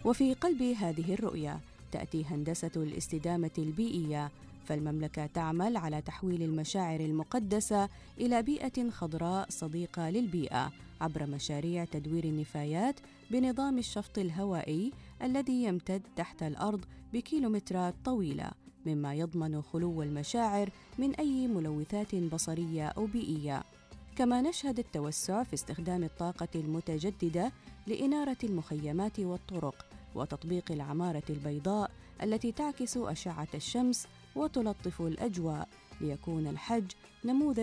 وفي قلب هذه الرؤية تأتي هندسة الاستدامة البيئية، فالمملكة تعمل على تحويل المشاعر المقدسة إلى بيئة خضراء صديقة للبيئة عبر مشاريع تدوير النفايات بنظام الشفط الهوائي الذي يمتد تحت الأرض بكيلومترات طويلة، مما يضمن خلو المشاعر من أي ملوثات بصرية أو بيئية. كما نشهد التوسع في استخدام الطاقة المتجددة لإنارة المخيمات والطرق، وتطبيق العمارة البيضاء التي تعكس أشعة الشمس وتلطف الأجواء، ليكون الحج نموذج